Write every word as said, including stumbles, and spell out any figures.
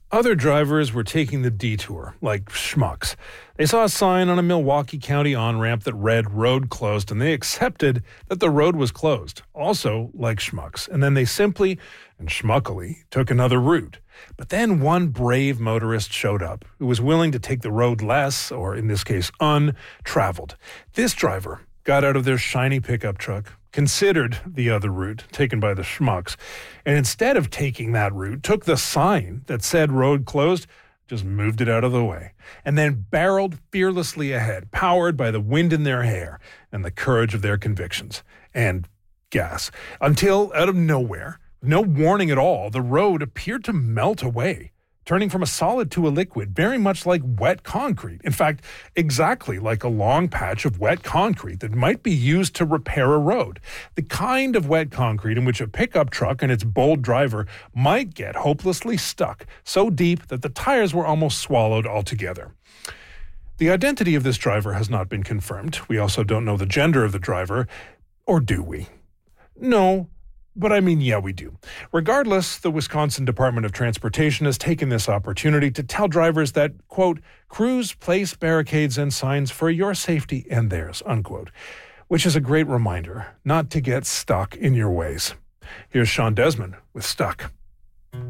Other drivers were taking the detour, like schmucks. They saw a sign on a Milwaukee County on-ramp that read road closed, and they accepted that the road was closed, also like schmucks. And then they simply and schmuckily took another route. But then one brave motorist showed up who was willing to take the road less, or in this case, untraveled. This driver got out of their shiny pickup truck, considered the other route taken by the schmucks, and instead of taking that route, took the sign that said road closed, just moved it out of the way, and then barreled fearlessly ahead, powered by the wind in their hair and the courage of their convictions and gas, until out of nowhere, no warning at all, the road appeared to melt away, turning from a solid to a liquid, very much like wet concrete. In fact, exactly like a long patch of wet concrete that might be used to repair a road. The kind of wet concrete in which a pickup truck and its bold driver might get hopelessly stuck, so deep that the tires were almost swallowed altogether. The identity of this driver has not been confirmed. We also don't know the gender of the driver, or do we? No. But I mean, yeah, we do. Regardless, the Wisconsin Department of Transportation has taken this opportunity to tell drivers that, quote, crews place barricades and signs for your safety and theirs, unquote, which is a great reminder not to get stuck in your ways. Here's Sean Desmond with Stuck.